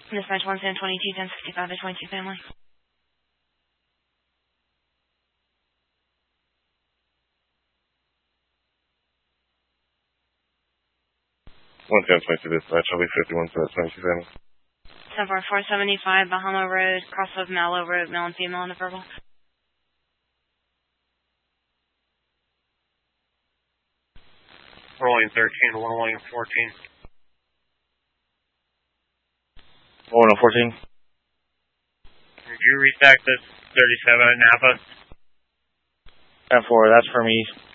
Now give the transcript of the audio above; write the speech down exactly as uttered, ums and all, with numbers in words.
Dispatch one seven twenty-two, ten sixty-five to twenty-two family. one ten twenty-two dispatch, I'll be fifty-one to twenty-two family. ten four four seventy-five, Bahama Road, cross of Mallow Road, male and female on the purple. Rolling thirteen, rolling fourteen. Rolling fourteen. Did you restack this thirty-seven at Napa? ten four, that's for me.